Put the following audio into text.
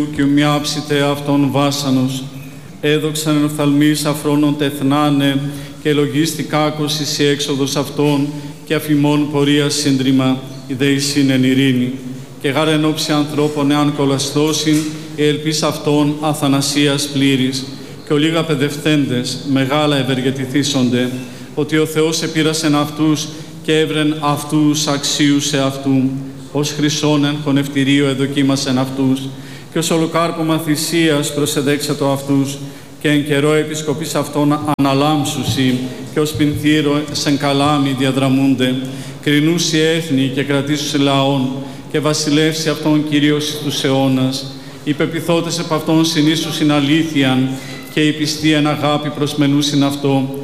και ομοιάψητε αυτόν βάσανος. Έδοξαν εν οφθαλμής αφρόνων τεθνάνε και λογίστη κάκος εις η έξοδος αυτών και αφημών πορεία σύντριμα η δεησήν εν ειρήνη. Και γάρ εν όψη ανθρώπων εάν κολαστώσιν η ελπίς αυτών αθανασίας πλήρης και ολίγα παιδευθέντες μεγάλα ευεργετηθήσονται ότι ο Θεός επήρασεν αυτούς και έβρεν αυτούς αξίους σε αυτού ως χρυσόν εν χωνευτηρίο εδοκίμασεν αυτούς και ως ολοκάρπωμα θυσίας προσεδέξατο αυτούς και εν καιρό επισκοπής αυτών αναλάμψουσι και ως πινθύρο εν καλάμι διαδραμούνται κρινούσι έθνη και κρατήσουσι λαών και βασιλεύσει αυτόν Κυρίως τους αιώνας υπεπιθώτες επ' αυτόν συνήσουσιν αλήθειαν και η πιστή εν αγάπη προσμενούσιν αυτό